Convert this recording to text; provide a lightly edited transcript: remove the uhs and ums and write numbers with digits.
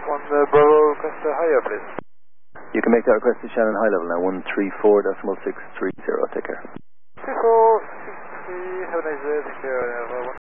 Bravo, request a higher, please. You can make that request to Shannon High Level now, 134.630. Take care. 3463, have a nice day, take care.